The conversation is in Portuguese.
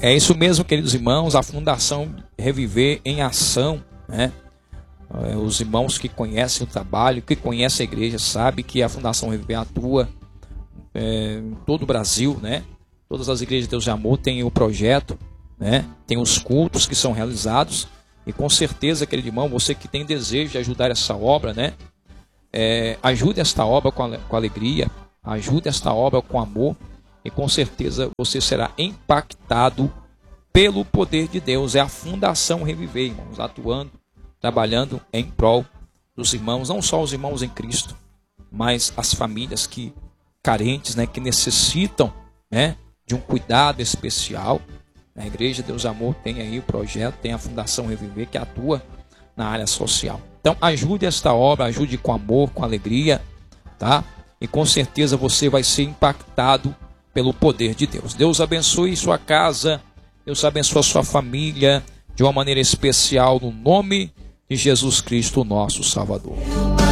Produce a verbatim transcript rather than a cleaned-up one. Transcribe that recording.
É isso mesmo, queridos irmãos, a Fundação Reviver em Ação, né? É, os irmãos que conhecem o trabalho, que conhecem a igreja, sabem que a Fundação Reviver atua é, em todo o Brasil, né? Todas as igrejas de Deus de Amor têm o projeto, né? Tem os cultos que são realizados, e com certeza, querido irmão, você que tem desejo de ajudar essa obra, né? É, ajude esta obra com, a, com alegria, ajude esta obra com amor, e com certeza você será impactado pelo poder de Deus. É a Fundação Reviver, irmãos, atuando, trabalhando em prol dos irmãos, não só os irmãos em Cristo, mas as famílias que carentes, né, que necessitam, né, de um cuidado especial. A Igreja Deus de Amor tem aí o projeto, tem a Fundação Reviver que atua na área social. Então ajude esta obra, ajude com amor, com alegria, tá? E com certeza você vai ser impactado pelo poder de Deus. Deus abençoe sua casa, Deus abençoe a sua família de uma maneira especial, no nome de Jesus Cristo, nosso Salvador.